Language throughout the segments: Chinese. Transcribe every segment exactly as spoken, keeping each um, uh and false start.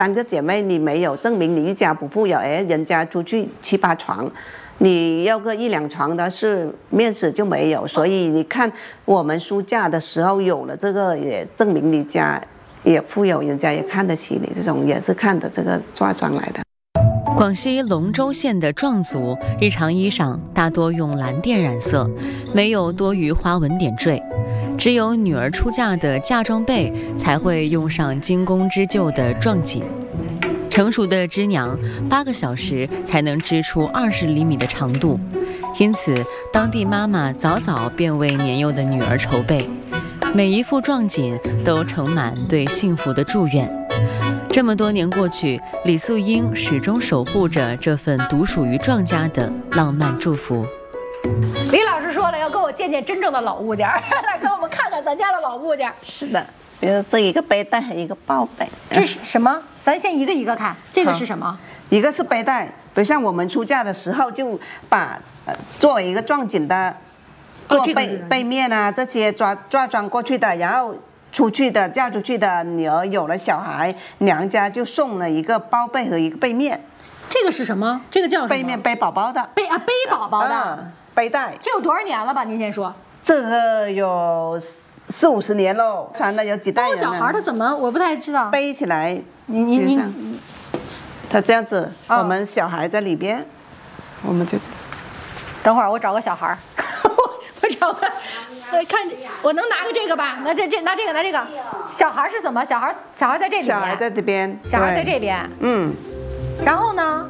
三个姐妹你没有证明你一家不富有，哎，人家出去七八床，你要个一两床的是面子就没有。所以你看我们出嫁的时候有了这个，也证明你家也富有，人家也看得起你，这种也是看的这个嫁妆来的。 广西龙州县的壮族日常衣裳大多用蓝靛染色，没有多余花纹点缀，只有女儿出嫁的嫁妆被才会用上精工织就的壮锦。成熟的织娘八个小时才能织出二十厘米的长度，因此当地妈妈早早便为年幼的女儿筹备，每一副壮锦都盛满对幸福的祝愿。这么多年过去，李素英始终守护着这份独属于壮家的浪漫祝福。 李老师说了，要跟我见见真正的老物件，来给我们看看咱家的老物件。 是的，比如这一个背带和一个抱背。 这是什么？咱先一个一个看，这个是什么？ 一个是背带，比如像我们出嫁的时候，就把、呃、作为一个壮锦的做背、哦这个、背面啊这些抓抓装过去的，然后。出去的嫁出去的女儿有了小孩，娘家就送了一个包被和一个背面。 这个是什么？这个叫什么？ 背面背宝宝的。 背啊，背宝宝的、 嗯、背带。 这有多少年了吧？您先说。 这个有四五十年喽，穿了有几代人了。 小孩他怎么？我不太知道。 背起来， 你你你， 他这样子、哦，我们小孩在里边，我们就。 等会儿我找个小孩我找个。我看，我能拿个这个吧？拿这这拿这个拿这个。小孩是怎么？小孩小孩在这里面。 小孩在这边。 小孩在这边。 嗯。 然后呢？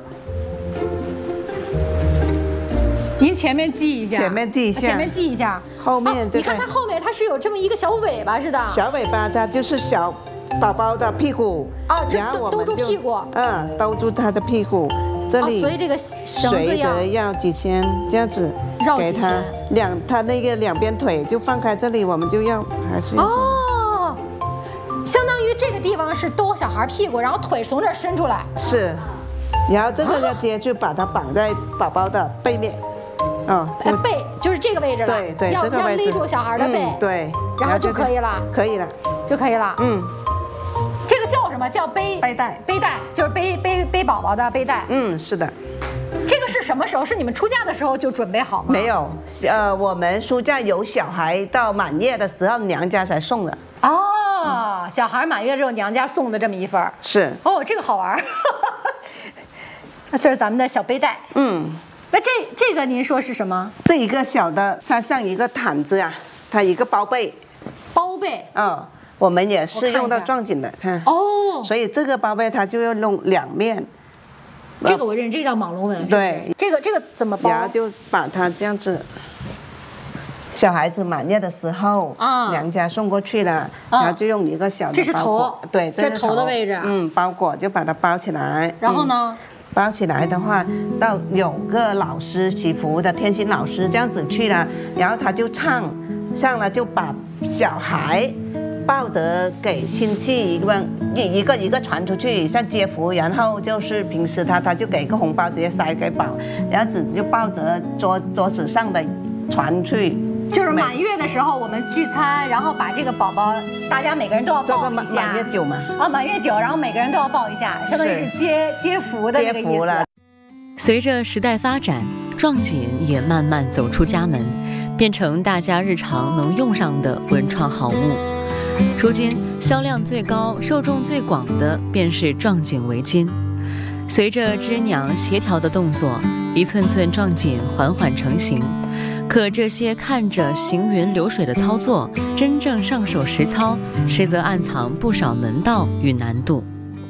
您前面系一下。 前面系一下。 前面系一下。 后面、哦、 你看它后面它是有这么一个小尾巴似的。 小尾巴它就是小宝宝的屁股。 啊，这然后我兜住屁股。 嗯，兜住他的屁股。这里。 哦、所以这个绳子要。随着要几圈这样子。给他两，他那个两边腿就放开这里，我们就要还是要哦，相当于这个地方是兜小孩屁股，然后腿从这儿伸出来。 是，然后这个要接就把它绑在宝宝的背面，哦， 背就是这个位置了。 对对， 要这个位置要勒住小孩的背， 嗯、对， 然后就可以了， 可以了， 就可以了。 嗯， 这个叫什么？叫背背带， 背带就是背背背宝宝的背带。 嗯，是的。 这个是什么时候？是你们出嫁的时候就准备好吗？ 没有，呃，我们出嫁有小孩到满月的时候，娘家才送的。 哦，小孩满月之后，娘家送的这么一份。 是。 哦，这个好玩。这是咱们的小背带。 嗯。 那这这个您说是什么？ 这一个小的，它像一个毯子啊，它一个包被。 包被。 嗯，我们也是用到壮锦的，看。 哦。 所以这个包被它就要弄两面。 这个我认，这个叫马龙纹。 对， 这个这个怎么包？ 然后就把它这样子，小孩子满月的时候，啊，娘家送过去了，啊，然后就用一个小的包裹， 这是头， 对， 这是头的位置， 嗯，包裹就把它包起来。 然后呢， 嗯、包起来的话，到有个老师祈福的天心老师这样子去了，然后他就唱，唱了就把小孩。抱着给亲戚一个一一个一个传出去，像接福，然后就是平时他他就给个红包直接塞给宝，然后只就抱着桌桌子上的传去。 就是满月的时候我们聚餐，然后把这个宝宝，大家每个人都要抱一下。 满月酒嘛。 啊，满月酒，然后每个人都要抱一下，相当于是接接福的这个意思。接福了。 随着时代发展，壮锦也慢慢走出家门，变成大家日常能用上的文创好物。如今销量最高、受众最广的便是壮锦围巾。随着织娘协调的动作，一寸寸壮锦缓缓成型。可这些看着行云流水的操作，真正上手实操，实则暗藏不少门道与难度。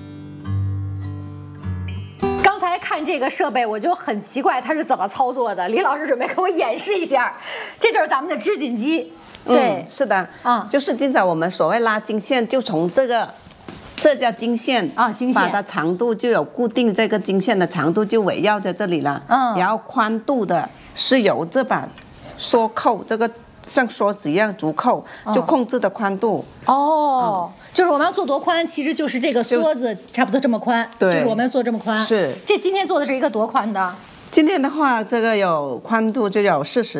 刚才看这个设备，我就很奇怪它是怎么操作的。李老师准备给我演示一下，这就是咱们的织锦机。对、 嗯，是的， 啊、嗯， 就是经常我们所谓拉经线，就从这个，这叫经线啊，经线， 把它长度就有固定，这个经线的长度就围绕在这里了， 嗯， 然后宽度的是由这把梭扣，这个像梭子一样竹扣，就控制的宽度。 哦、嗯，就是我们要做多宽，其实就是这个梭子差不多这么宽， 对， 就是我们要做这么宽。 是， 这今天做的是一个多宽的？ 今天的话，这个有宽度就有四十。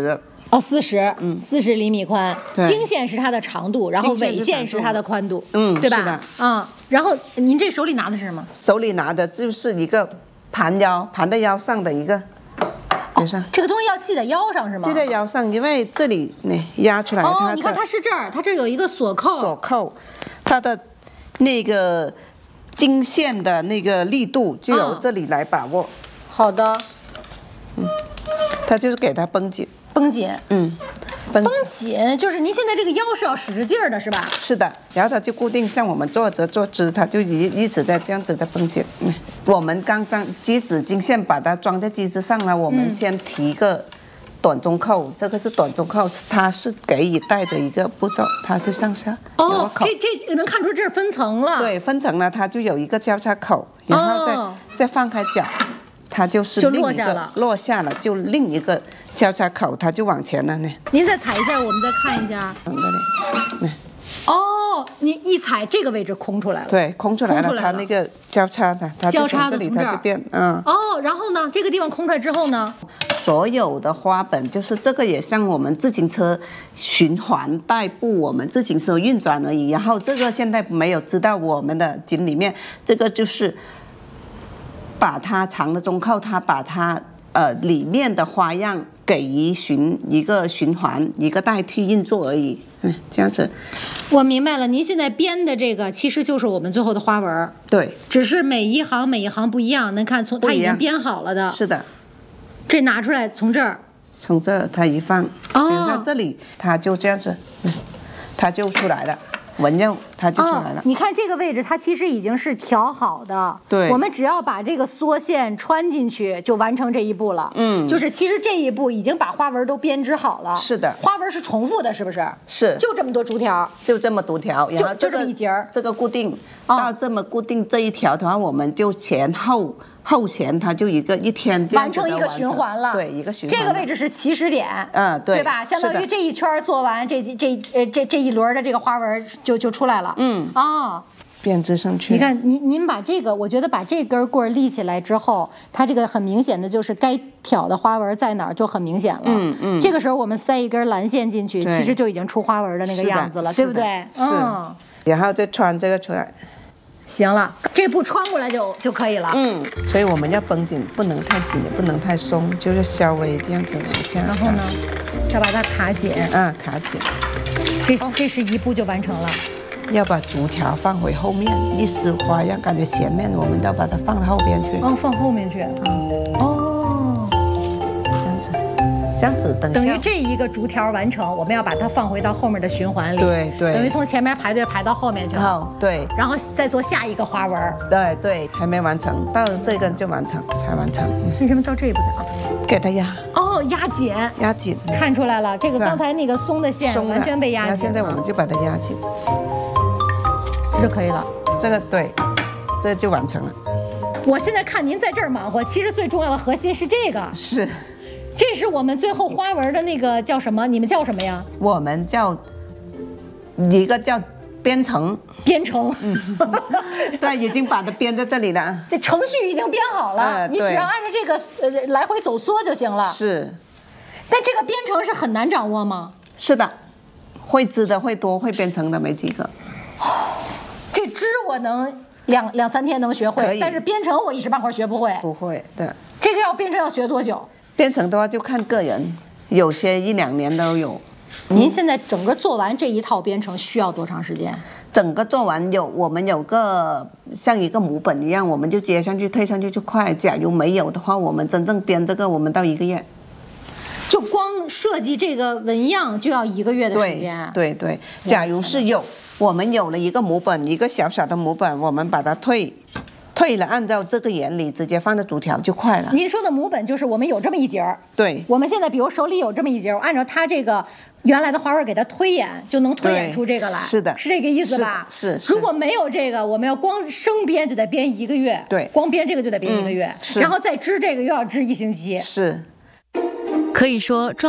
哦，四十，嗯，四十厘米宽。 对， 经线是它的长度，然后纬线是它的宽度， 嗯， 对吧？ 是的， 嗯。然后您这手里拿的是什么？ 手里拿的就是一个盘腰，盘在腰上的一个。 哦，这个东西要系在腰上是吗？ 系在腰上，因为这里你压出来。 哦，你看它是这儿，它这有一个锁扣。 锁扣，它的那个经线的那个力度就由这里来把握。 嗯、好的。 嗯，它就是给它绷紧。 绷紧。嗯。 绷紧就是您现在这个腰是要使着劲儿的，是吧？ 是的，然后它就固定，像我们坐着坐姿，它就一一直在这样子的绷紧。嗯，我们刚装机子经线把它装在机子上了，我们先提一个短中扣，这个是短中扣，它是给予带的一个步骤，它是上下。 哦，这这能看出这是分层了。 对，分层了，它就有一个交叉口，然后再、哦、再放开脚，它就是另一个就落下了， 落下了，就另一个。交叉口，它就往前了呢。 您再踩一下，我们再看一下。 这里， 哦，你一踩这个位置空出来了。 对，空出来了，它那个交叉的，它交叉的从这里它就变，嗯。 哦，然后呢，这个地方空出来之后呢， 所有的花本就是这个也像我们自行车循环代步，我们自行车运转而已。然后这个现在没有知道我们的井里面，这个就是把它长的中扣，它把它。呃，里面的花样给予循一个循环，一个代替运作而已。嗯，这样子。 我明白了，您现在编的这个其实就是我们最后的花纹。 对， 只是每一行每一行不一样。能看从它已经编好了的。 是的。 这拿出来从这儿， 从这儿它一放，哦，比如说这里，它就这样子，嗯，它就出来了。纹样它就出来了、哦。 你看这个位置，它其实已经是调好的。 对， 我们只要把这个缩线穿进去，就完成这一步了。嗯，就是其实这一步已经把花纹都编织好了。 是的， 花纹是重复的，是不是？ 是， 就这么多竹条， 就这么多条，然后、 这个、就这么一节儿， 这个固定、哦、到这么固定这一条的话，我们就前后。后前它就一个一天完成一个循环了， 对，一个循环。 这个位置是起始点， 嗯，对， 对吧？相当于这一圈做完，这这呃这这一轮的这个花纹就就出来了。嗯，哦， 编织上去。 你看，您您把这个，我觉得把这根棍立起来之后，它这个很明显的就是该挑的花纹在哪儿就很明显了。嗯嗯。这个时候我们塞一根蓝线进去，其实就已经出花纹的那个样子了，对不对？ 是。嗯。然后再穿这个出来。 行了，这布穿过来就就可以了。 嗯，所以我们要绷紧，不能太紧，也不能太松，就是稍微这样子往下。 然后呢，要把它卡紧。 啊，卡紧。 这这是一步就完成了。 要把竹条放回后面，一丝花样赶在前面，我们要把它放到后边去。 哦，放后面去。嗯。哦， 这样子。这样子等等于这一个竹条完成，我们要把它放回到后面的循环里。 对对， 等于从前面排队排到后面去了。 哦，对， 然后再做下一个花纹。 对对，还没完成，到这个就完成才完成。 为什么到这一步才？ 给它压。 哦，压紧。 压紧。 看出来了，这个刚才那个松的线完全被压紧。 那现在我们就把它压紧， 这就可以了。 这个对，这就完成了。 我现在看您在这儿忙活，其实最重要的核心是这个。 是。 这是我们最后花纹的那个叫什么？你们叫什么呀？ 我们叫一个叫编程。 编程， 嗯，对，已经把它编在这里了。 这程序已经编好了，呃、你只要按照这个呃来回走缩就行了。 是。 但这个编程是很难掌握吗？ 是的，会织的会多，会编程的没几个。 这织我能两两三天能学会，但是编程我一时半会儿学不会。 不会，对。 这个要编程要学多久？ 编程的话就看个人，有些一两年都有。 您现在整个做完这一套编程需要多长时间？ 整个做完有我们有个像一个母本一样，我们就接上去推上去就快。假如没有的话，我们真正编这个我们到一个月。 就光设计这个纹样就要一个月的时间。 对对对，假如是有我们有了一个母本，一个小小的母本，我们把它退。退了，按照这个原理直接放在竹条就快了。 您说的母本就是我们有这么一节儿， 对， 我们现在比如手里有这么一节儿，我按照它这个原来的花纹给它推演，就能推演出这个来。 是的， 是这个意思吧？ 是。是。 如果没有这个，我们要光生编就得编一个月， 对， 光编这个就得编一个月， 嗯、 然后再织这个又要织一星期。 是。 可以说装。